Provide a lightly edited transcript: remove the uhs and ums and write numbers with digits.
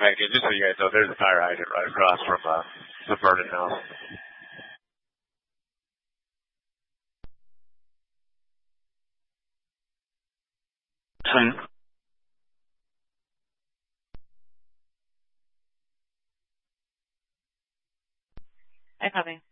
Right, and just so you guys know, there's a fire hydrant right across from the Vernon house. I copy.